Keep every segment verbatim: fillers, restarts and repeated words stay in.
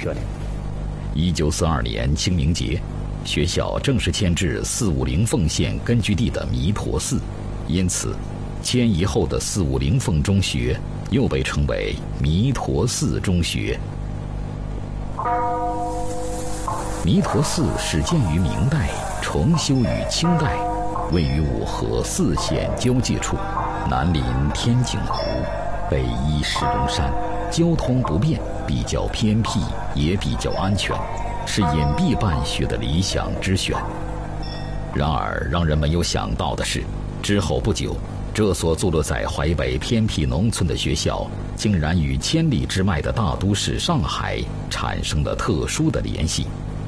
学的。 一九四二年清明节，学校正式迁至四五零凤县根据地的弥陀寺，因此迁移后的四五零凤中学又被称为弥陀寺中学。弥陀寺始建于明代，重修于清代，位于五河四县交界处，南临天井湖，北依石龙山，交通不便，比较偏僻，也比较安全，是隐蔽办学的理想之选。然而，让人没有想到的是，之后不久，这所坐落在淮北偏僻农村的学校，竟然与千里之外的大都市上海产生了特殊的联系。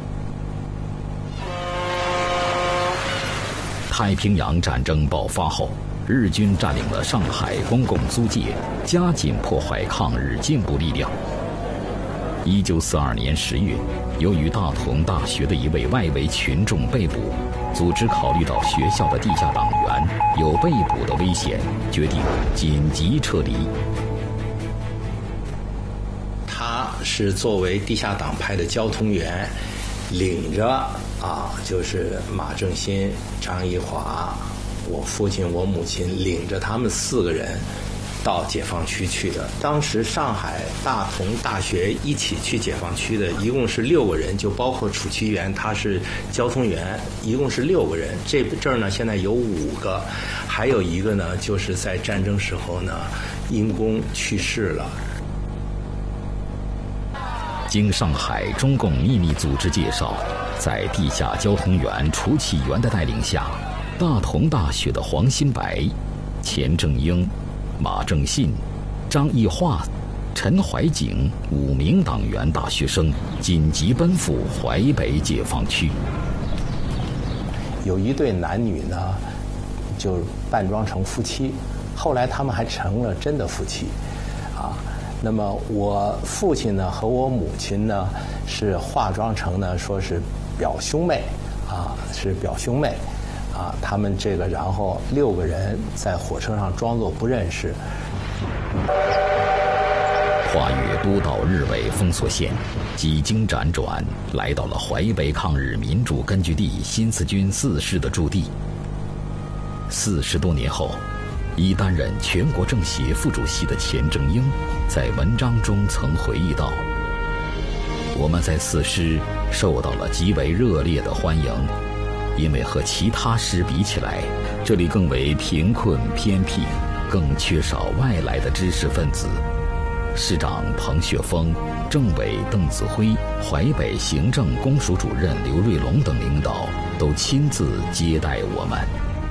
太平洋战争爆发后，日军占领了上海公共租界，加紧破坏抗日进步力量。一九四二年十月，由于大同大学的一位外围群众被捕，组织考虑到学校的地下党员有被捕的危险，决定紧急撤离。 他是作为地下党派的交通员，领着啊，就是马正新、张一华、我父亲、我母亲，领着他们四个人到解放区去的。当时上海大同大学一起去解放区的，一共是六个人，就包括楚其元，他是交通员，一共是六个人。这这儿呢，现在有五个，还有一个呢，就是在战争时候呢，因公去世了。 经上海中共秘密组织介绍，在地下交通员楚启元的带领下，大同大学的黄新白、钱正英、马正信、张义化、陈怀景五名党员大学生紧急奔赴淮北解放区。 有一对男女呢，就扮装成夫妻，后来他们还成了真的夫妻，啊。那么我父亲呢和我母亲呢是化妆成呢说是表兄妹，啊，是表兄妹，啊，他们这个然后六个人在火车上装作不认识。 跨越多道日伪封锁线，几经辗转，来到了淮北抗日民主根据地新四军四师的驻地。四十多年后，已担任全国政协副主席的钱正英在文章中曾回忆道：我们在四师受到了极为热烈的欢迎，因为和其他师比起来，这里更为贫困偏僻，更缺少外来的知识分子。师长彭雪枫、政委邓子恢、淮北行政公署主任刘瑞龙等领导都亲自接待我们。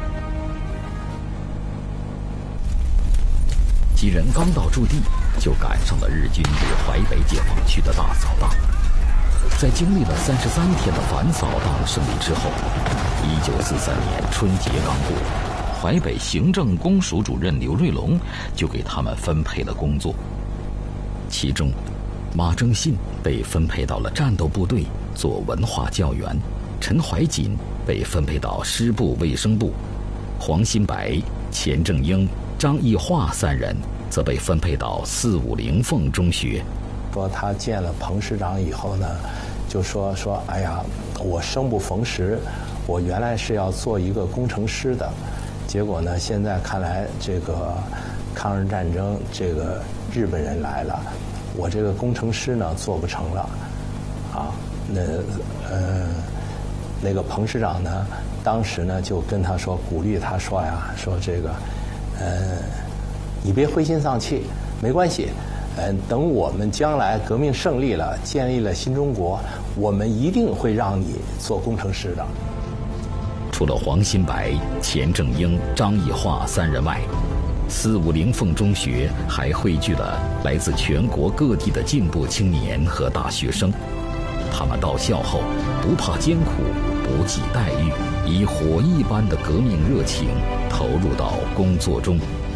几人刚到驻地，就赶上了日军对淮北解放区的大扫荡。在经历了三十三天的反扫荡胜利之后，一九四三年春节刚过，淮北行政公署主任刘瑞龙就给他们分配了工作。其中，马正信被分配到了战斗部队做文化教员，陈怀瑾被分配到师部卫生部，黄新白、钱正英、张义化三人则被分配到四五零凤中学。 说他见了彭师长以后呢，就说说哎呀，我生不逢时，我原来是要做一个工程师的，结果呢，现在看来这个抗日战争，这个日本人来了，我这个工程师呢做不成了，啊，那呃那个彭师长呢，当时呢就跟他说，鼓励他说呀，说这个呃你别灰心丧气，没关系。嗯，等我们将来革命胜利了，建立了新中国，我们一定会让你做工程师的。 除了黄新白、钱正英、张义化三人外，四五零凤中学还汇聚了来自全国各地的进步青年和大学生。他们到校后不怕艰苦，不计待遇，以火一般的革命热情投入到工作中。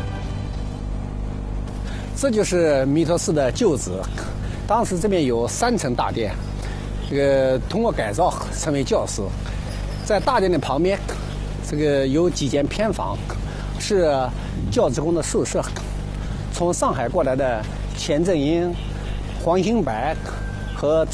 这就是弥陀寺的旧址，当时这边有三层大殿，这个通过改造成为教室。在大殿的旁边，这个有几间偏房，是教职工的宿舍。从上海过来的钱正英、黄新白和